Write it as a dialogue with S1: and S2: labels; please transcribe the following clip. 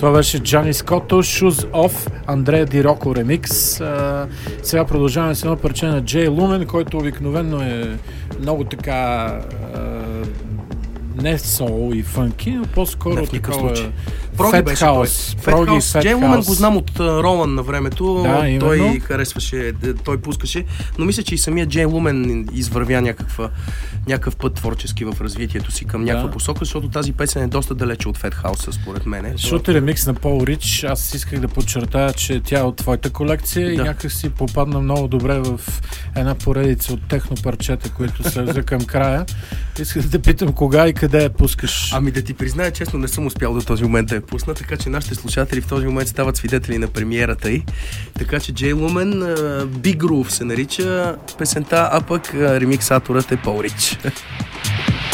S1: Това беше Джани Скотто, Shoes Off, Андрея Ди Роко ремикс. Сега продължаваме с едно парче на Джей Лумен, който обикновено е много така не сол и фънки, но по-скоро такова
S2: Фет хаус. Джей Лумен го знам от Ролан на времето. Да, той харесваше, той пускаше, но мисля, че и самия Джей Лумен извървя някакъв път творчески в развитието си към някаква посока, защото тази песен е доста далече от Фет хауса, според мен.
S1: Защото ремикс на Пол Рич, аз исках да подчертая, че тя е от твоята колекция и някак си попадна много добре в една поредица от техно парчета, които слезе към края. Исках да питам кога и къде я пускаш.
S2: Ами да ти призная, честно, не съм успял до този момент да я пусна, така че нашите слушатели в този момент стават свидетели на премиерата й. Така че Джей Лумен, Big Groove се нарича песента, а пък ремиксаторът е Пол Рич.